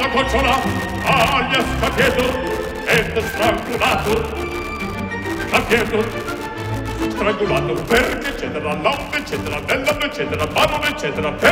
gocciola, aglia scapieto, ed strangolato. Scapieto, strangolato, perché eccetera, l'ombre, eccetera, dell'ombre, eccetera, baron, eccetera,